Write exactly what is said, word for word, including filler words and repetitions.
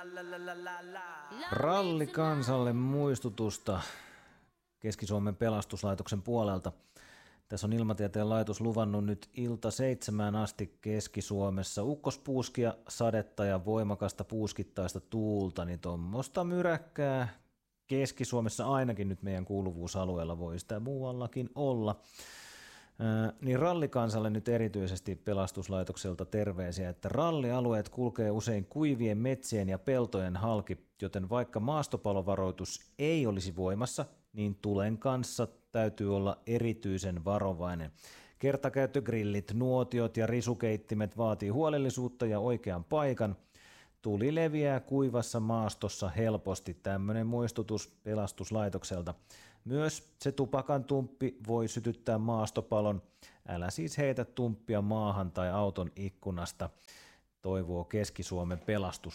Ralli kansalle muistutusta Keski-Suomen pelastuslaitoksen puolelta. Tässä on Ilmatieteen laitos luvannut nyt ilta seitsemään asti Keski-Suomessa ukkospuuskia, sadetta ja voimakasta puuskittaista tuulta, niin tuommoista myräkkää Keski-Suomessa ainakin nyt meidän kuuluvuusalueella voi sitä muuallakin olla. Ää, niin rallikansalle nyt erityisesti pelastuslaitokselta terveisiä, että rallialueet kulkee usein kuivien metsien ja peltojen halki, joten vaikka maastopalovaroitus ei olisi voimassa, niin tulen kanssa täytyy olla erityisen varovainen. Kertakäyttögrillit, nuotiot ja risukeittimet vaatii huolellisuutta ja oikean paikan. Tuli leviää kuivassa maastossa helposti, tämmöinen muistutus pelastuslaitokselta. Myös se tupakan tumppi voi sytyttää maastopalon. Älä siis heitä tumppia maahan tai auton ikkunasta, toivoo Keski-Suomen pelastus.